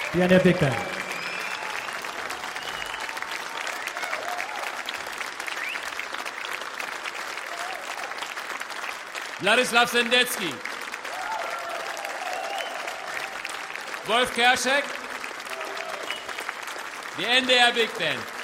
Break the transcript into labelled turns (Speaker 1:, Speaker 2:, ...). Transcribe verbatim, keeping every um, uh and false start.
Speaker 1: The N D R Big Band.
Speaker 2: Ladislav Sendetsky, Wolf Kerschek, the N D R Big Band.